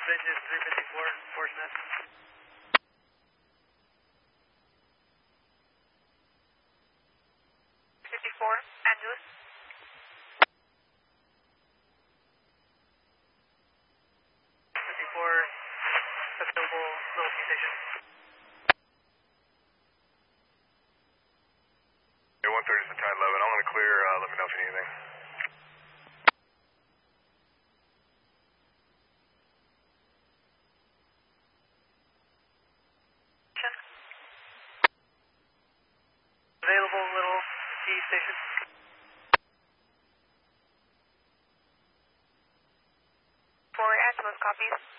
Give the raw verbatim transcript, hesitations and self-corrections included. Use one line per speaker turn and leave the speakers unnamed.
Bridges three fifty-four, Fort Smith.
fifty-four, Angeles.
fifty-four, available Little Key Station.
Yeah, one thirty is the tide limit. I'm going to clear. Uh, let me know if you need anything.
Available Little Key Station.
For Angeles, copies.